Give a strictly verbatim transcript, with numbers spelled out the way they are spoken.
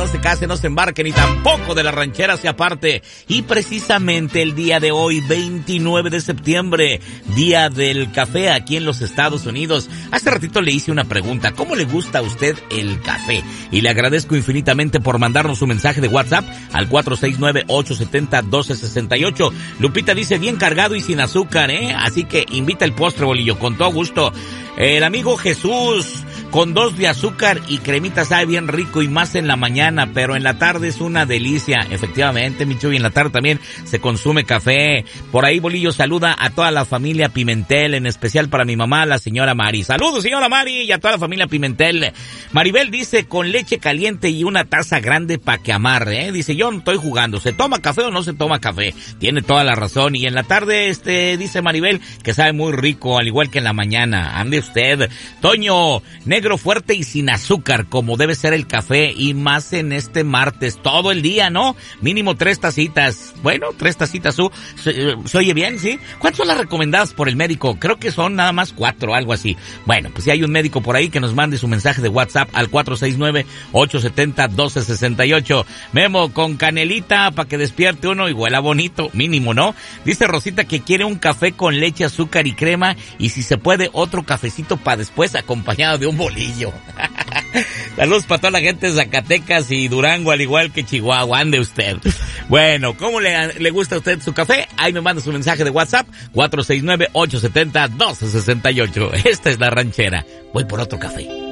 No se casen, no se embarquen y tampoco de la ranchera se aparte. Y precisamente el día de hoy, veintinueve de septiembre, día del café aquí en los Estados Unidos. Hace ratito le hice una pregunta, ¿cómo le gusta a usted el café? Y le agradezco infinitamente por mandarnos su mensaje de WhatsApp al cuatro seis nueve, ocho siete cero, uno dos seis ocho. Lupita dice, bien cargado y sin azúcar, ¿eh? Así que invita el postre, bolillo, con todo gusto. El amigo Jesús, con dos de azúcar y cremita sabe bien rico y más en la mañana, pero en la tarde es una delicia. Efectivamente, mi Chuy, en la tarde también se consume café. Por ahí, bolillo, saluda a toda la familia Pimentel, en especial para mi mamá, la señora Mari. Saludos, señora Mari, y a toda la familia Pimentel. Maribel dice, con leche caliente y una taza grande pa' que amarre, ¿eh? Dice, yo no estoy jugando, ¿se toma café o no se toma café? Tiene toda la razón. Y en la tarde, este, dice Maribel, que sabe muy rico, al igual que en la mañana. Ande usted. Toño, negro fuerte y sin azúcar, como debe ser el café, y más en este martes, todo el día, ¿no? Mínimo tres tacitas. Bueno, tres tacitas, su, se, se oye bien, ¿sí? ¿Cuántas son las recomendadas por el médico? Creo que son nada más cuatro, algo así. Bueno, pues si hay un médico por ahí, que nos mande su mensaje de WhatsApp al cuatro seis nueve, ocho siete cero, uno dos seis ocho. Memo, con canelita para que despierte uno y huela bonito, mínimo, ¿no? Dice Rosita que quiere un café con leche, azúcar y crema, y si se puede, otro cafecito para después acompañado de un bolillo. Saludos para toda la gente de Zacatecas y Durango, al igual que Chihuahua. Ande usted. Bueno, ¿cómo le, le gusta a usted su café? Ahí me manda su mensaje de WhatsApp, cuatro seis nueve, ocho siete cero, uno dos seis ocho. Esta es La Ranchera. Voy por otro café.